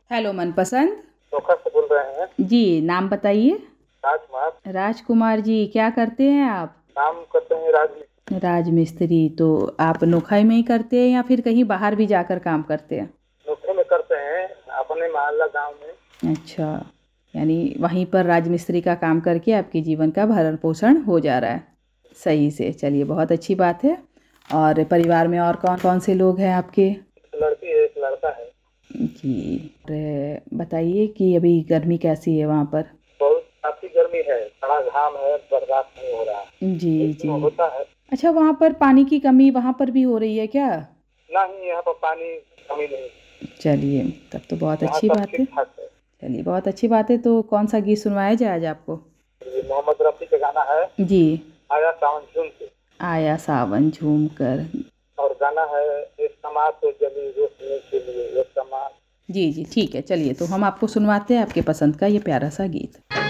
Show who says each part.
Speaker 1: Hello मनपसंद।
Speaker 2: चोखा से बोल रहे हैं।
Speaker 1: जी, नाम बताइए।
Speaker 2: राजकुमार।
Speaker 1: राजकुमार जी, क्या करते हैं आप?
Speaker 2: काम करते हैं राजमिस्त्री।
Speaker 1: राजमिस्त्री। तो आप नोखा में ही करते हैं या फिर कहीं बाहर भी जाकर काम करते हैं?
Speaker 2: नोखे में करते हैं, अपने मोहल्ला गांव में।
Speaker 1: अच्छा, यानी वहीं पर राजमिस्त्री का काम करके आपके जीवन का भरण पोषण हो जा रहा है सही से। चलिए, बहुत अच्छी बात है। और परिवार में और कौन कौन से लोग हैं आपके?
Speaker 2: एक लड़की है, एक लड़का है।
Speaker 1: जी। और बताइए कि अभी गर्मी कैसी है वहाँ पर?
Speaker 2: बहुत काफी गर्मी है, बड़ा घाम है, बर्दाश्त नहीं हो रहा है।
Speaker 1: जी
Speaker 2: लेकिन
Speaker 1: जी।
Speaker 2: वो होता है।
Speaker 1: अच्छा, वहाँ पर पानी की कमी वहाँ पर भी हो रही है क्या?
Speaker 2: नहीं, यहाँ पर पानी कमी नहीं।
Speaker 1: चलिए, तब तो बहुत
Speaker 2: यहाँ
Speaker 1: अच्छी
Speaker 2: सब
Speaker 1: बात है।
Speaker 2: ठीक ठाक है।
Speaker 1: चलिए, बहुत अच्छी बात है। तो कौन सा गीत सुनवाया जाए आज आपको?
Speaker 2: ये मोहम्मद रफ़ी का गाना है,
Speaker 1: जी।
Speaker 2: आया सावन झूम के।
Speaker 1: आया सावन झूम कर।
Speaker 2: और गाना है, एक समा तो जली रोशनी के लिए, एक समा।
Speaker 1: जी जी, ठीक है। चलिए, तो हम आपको सुनवाते हैं आपके पसंद का ये प्यारा सा गीत।